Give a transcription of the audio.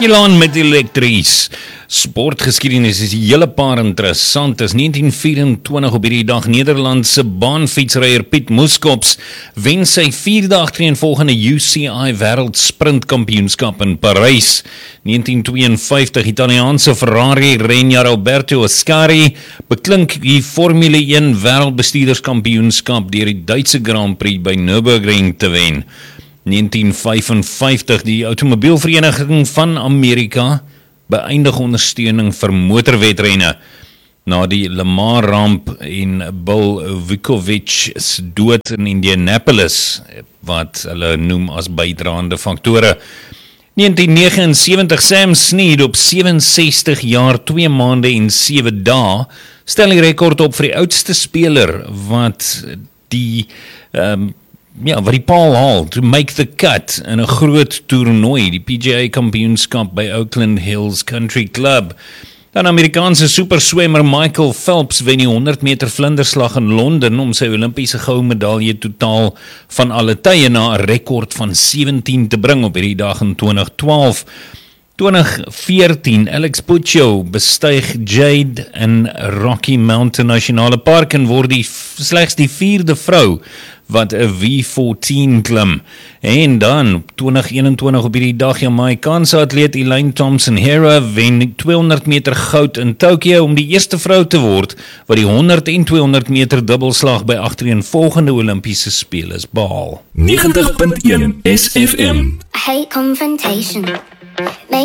Milan met elektries. Sportgeskiedenis is 'n hele paar interessant. Is 1924 op hierdie dag Nederlandse baanfietsryer Piet Moeskops wen sy 4de agtereenvolgende UCI Wêreld Sprintkampioenskap in Parys. 1952 Italiaanse Ferrari renner Alberto Ascari beklink die Formule 1 Wêreldbestuurderskampioenskap deur die Duitse Grand Prix by Nürburgring te wen. 1955 die Automobielvereniging van Amerika beëindig ondersteuning vir motorwedrenne na die Le Mans ramp en Bill Vukovich se dood in Indianapolis wat hulle noem as bydraende faktore. 1979 Sam Snead op 67 jaar 2 maande en 7 dae stel die rekord op vir die oudste speler wat die wat die paal haal to make the cut in 'n groot toernooi, die PGA kampioenskap by Oakland Hills Country Club. Dan Amerikaanse superswemmer Michael Phelps wen die 100 meter vlinderslag in Londen om sy Olimpiese goue medalje totaal van alle tye na 'n rekord van 17 te bring op hierdie dag in 2012. 2014 Alex Puccio bestyg Jade in Rocky Mountain Nasionale Park en word slegs die 4de vrou wat 'n V14 klim. En dan 2021 op hierdie dag Jamaicaanse atleet Elaine Thompson-Herah wen 200 meter goud in Tokio om die eerste vrou te word wat die 100 en 200 meter dubbelslag by agtereenvolgende Olimpiese spele behaal. 90.1 SFM. I hate confrontation.